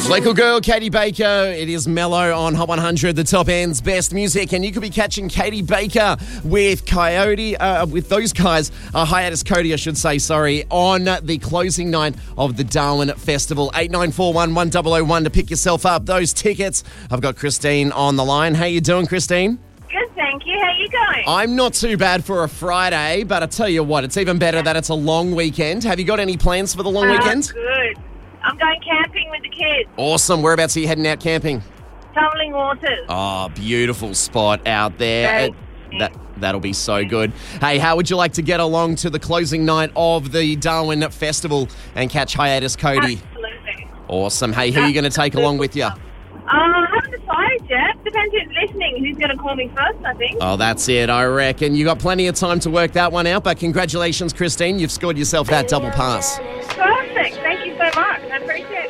Local girl, Katie Baker. It is Mellow on Hot 100, the top end's best music. And you could be catching Katie Baker with with those guys, Hiatus Cody, I should say, on the closing night of the Darwin Festival. 8941 1001 to pick yourself up those tickets. I've got Christine on the line. How you doing, Christine? Good, thank you. How you going? I'm not too bad for a Friday, but I tell you what, it's even better that it's a long weekend. Have you got any plans for the long weekend? Good. I'm going camping with the kids. Awesome. Whereabouts are you heading out camping? Tumbling Waters. Oh, beautiful spot out there. That'll be so good. Hey, how would you like to get along to the closing night of the Darwin Festival and catch Hiatus Cody? Absolutely. Awesome. Hey, who are you going to take along with you? I haven't decided yet. Depends who's listening. Who's going to call me first, I think. Oh, that's it, I reckon. You got plenty of time to work that one out, but congratulations, Christine. You've scored yourself that double pass. Perfect. Thank you so much. I appreciate it.